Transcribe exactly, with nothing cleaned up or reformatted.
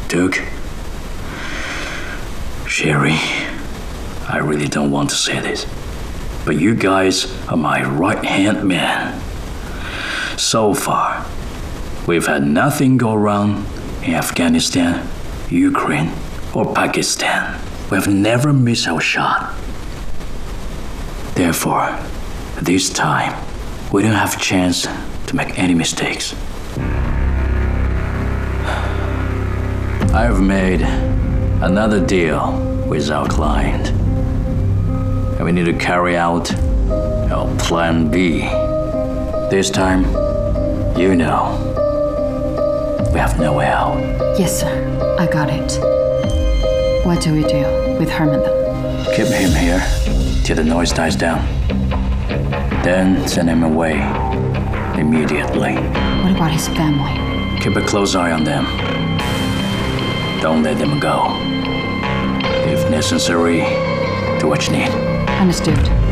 Duke, Sherry, I really don't want to say this, but you guys are my right-hand man. So far, we've had nothing go wrong in Afghanistan, Ukraine, or Pakistan. We've never missed our shot. Therefore, this time, we don't have a chance to make any mistakes. I've made another deal with our client, and we need to carry out our plan B. This time, you know, we have no way out. Yes, sir. I got it. What do we do with Herman then? Keep him here till the noise dies down. Then send him away immediately. What about his family? Keep a close eye on them. Don't let them go. If necessary, do what you need. Understood.